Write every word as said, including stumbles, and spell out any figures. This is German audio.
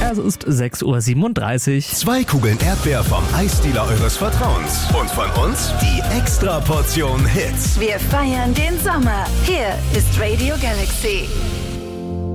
Es ist sechs Uhr siebenunddreißig. Zwei Kugeln Erdbeer vom Eisdealer eures Vertrauens. Und von uns die Extra-Portion Hits. Wir feiern den Sommer. Hier ist Radio Galaxy.